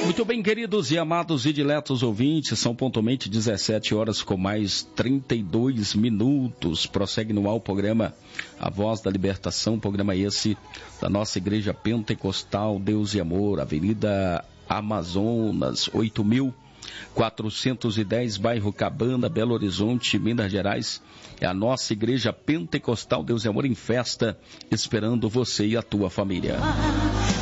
Muito bem, queridos e amados e diletos ouvintes, são pontualmente 17 horas com mais 32 minutos. Prossegue no ar o programa A Voz da Libertação, programa esse da nossa Igreja Pentecostal Deus e Amor, Avenida Amazonas, 8.410, bairro Cabana, Belo Horizonte, Minas Gerais. É a nossa Igreja Pentecostal Deus e Amor em festa, esperando você e a tua família.